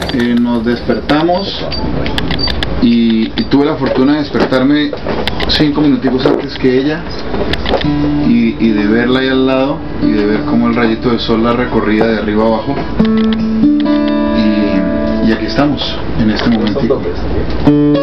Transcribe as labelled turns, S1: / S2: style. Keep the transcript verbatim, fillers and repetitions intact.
S1: eh, nos despertamos y, y tuve la fortuna de despertarme cinco minuticos antes que ella y, y de verla ahí al lado y de ver cómo el rayito de sol la recorría de arriba abajo y, y aquí estamos en este momento.